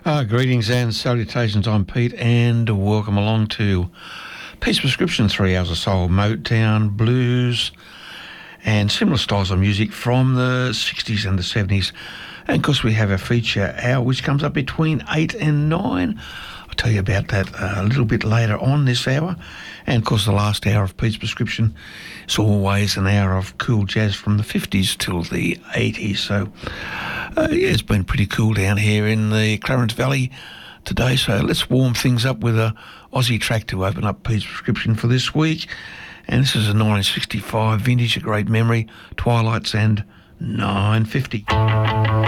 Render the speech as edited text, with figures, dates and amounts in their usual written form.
Greetings and salutations. I'm Pete, and welcome along to Pete's Prescription. 3 hours of soul, Motown, blues, and similar styles of music from the 60s and the 70s. And of course, we have a feature hour which comes up between 8 and 9. I'll tell you about that a little bit later on this hour. And of course, the last hour of Pete's Prescription is always an hour of cool jazz from the 50s till the 80s. So, it's been pretty cool down here in the Clarence Valley today. So let's warm things up with a Aussie track to open up Pete's Prescription for this week. And this is a 1965 vintage, a great memory, Twilights and 950.